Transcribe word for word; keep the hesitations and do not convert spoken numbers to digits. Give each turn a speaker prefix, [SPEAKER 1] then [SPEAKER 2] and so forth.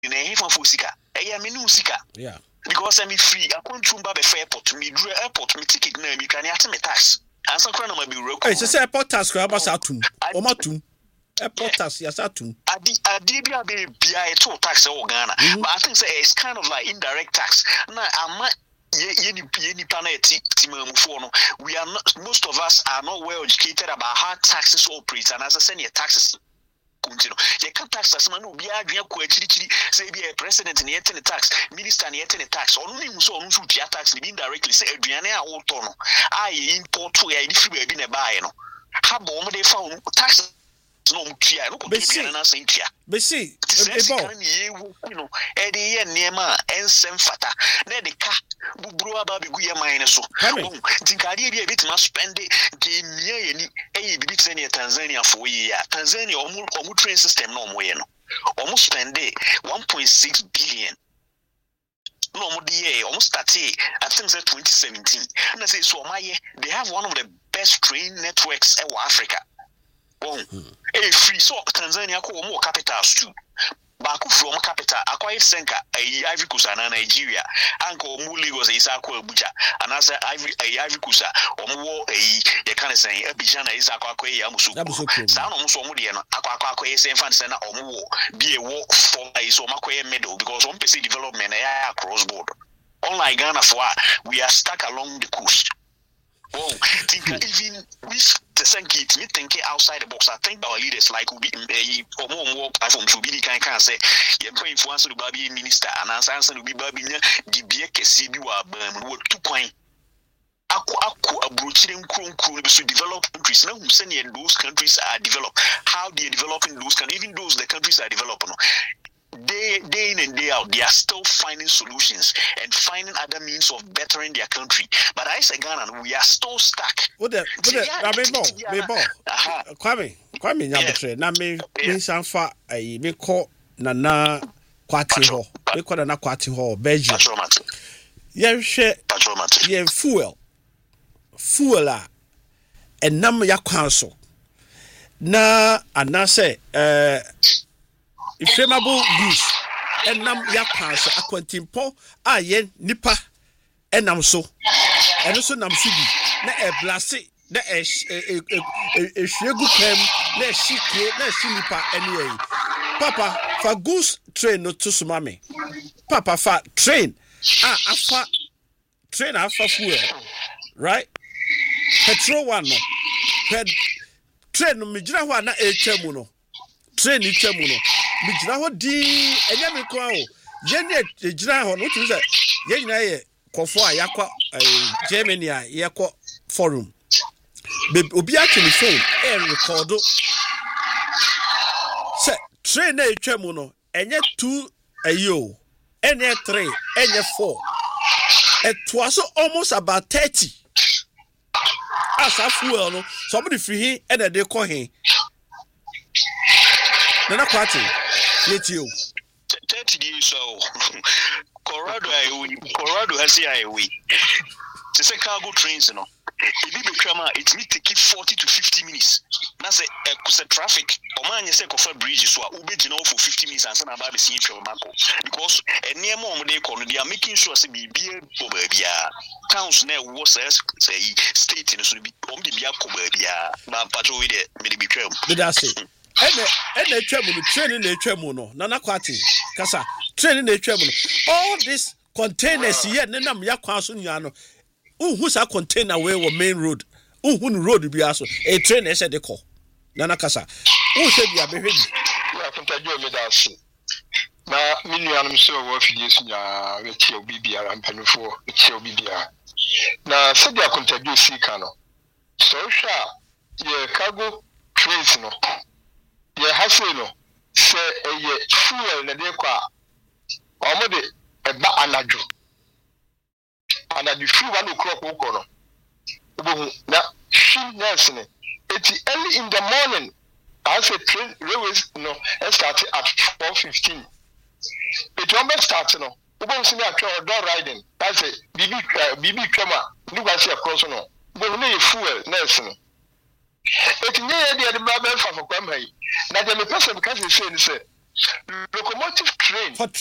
[SPEAKER 1] in a heaven for sika. I am in sika.
[SPEAKER 2] Yeah.
[SPEAKER 1] Because I'm free. I can't to buy a airport. Me drew airport. Me ticket name. You can ask me tax. And some kind of be real.
[SPEAKER 2] Hey, so airport tax. Grab us out to. Or more to. Airport tax. Yes, out to.
[SPEAKER 1] I did. I did be a be a toll tax or Ghana. But I think it's kind of like indirect tax. Now I might. We are not. Most of us are not well educated about how taxes operate, and as I said, your taxes. Continue. You can't tax as man. We are going to say be a president in the tax, minister in the tax. Only so on should tax indirectly. Say Adriana Otono. I import to a different way in a buy. No, how bomb they found tax. No, tia. No, but see,
[SPEAKER 2] but see,
[SPEAKER 1] you know, Eddie Nema and Sem Fata. Nedi ka bubru ababi guya mine so. Tinkadi be a bit must spend it. Give me any a bit Tanzania for year. Tanzania or train system no way. Almost spend it one point six billion. No more D A almost thirty. I think that twenty seventeen. And I say so my they have one of the best train networks in Africa. Oh, a free so Tanzania ko more capitals too. Baku from capital, acquire Senka, a Ivory Coast and Nigeria, Uncle Muligos is Aqua Buja, and as Ivory Ivory Coast, or more a you can say a Bijana is Aqua Yamusu, Sound almost Omudian, Aqua Saint Fansana or more, be a war for a Somaquay medal because one P C development across border. Unlike Ghana, for we are stuck along the coast. Oh, think even with the Sankit, me thinking outside the box. I think our leaders like will be or more more platform to be the kind can say, you're going for answer to Baby Minister and answer to be Baby the B K C B wa what two point. Aku aku abroaching krum krum to develop countries. Now, who those countries are developed. How they are developing those countries, even those the countries are developing. Day, day in and day out, they are still finding solutions and finding other means of bettering their country. But I say Ghana, we are still stuck.
[SPEAKER 2] What the? What the? I mean, more, me more. Kwame, Kwame, nyambetre. Na me, me sanfa ayi me ko nana kwati ho. Me ko nana kwati ho. Belgium. Ye she. Ye fuel. Fuel a. Enam ya kwanso. Na anase eh. Inflammable goods enam yakwanso akwantimpo aye nipa enam so eno so nam so bi na e blase na e e hwegu pam na e hikro na e nipa ene yi papa fa goods train no to suma me papa fa train ah afa train afa fuel right petrol one no ped train no migira ho na e twam no train ni twam no Mijira ho di enya me kwa o ye ne ejira ho no tu se ye nyina ye kofo a yakwa Germany a yakwa forum be obi a telephone e record se train na etwa no enye two ayo enye three enye four it was almost about thirty as a fuel no somebody free he and they call him Nana Kwati, yet you.
[SPEAKER 1] Thirty years so. Colorado, Colorado has the highway. To say cargo trains, you know. If you become it may take forty to fifty minutes. That's a traffic. Or man, you say cover bridges, so Uber you know for fifty minutes and send about the scene from Marco. Because a near moment they are making sure to be beer over towns near was say state in the Subi, only be a cobia, but patrol with it, maybe trail.
[SPEAKER 2] Did I say? Ene ene twemu no training na twemu no Nana Kwati kasa training na twemu no all this containers here ne nam yakwa so nya no unhu sa container we wo main road unhu no road bi aso e train e se de ko Nana kasa unse bia behwedi
[SPEAKER 3] ya kontajo me da so na minuanum so wo fidie so nya we tie obi bia ampanufo tie obi bia na se dia kontajo sika no so sha ye cargo trains no ye hase no se eye fuel na de kwa omode eba anadwo anadwo fuel no crop ko no obo na shi nurse ne eti early in the morning as a train railways no start at four fifteen it won't start no obo se na atwa odor riding that's a bibi bibi twama nduga se cross no obo na ye fuel nurse no eti nye ye de de baba fa fa kwam hai na de me person ka se say ni say locomotive train
[SPEAKER 2] for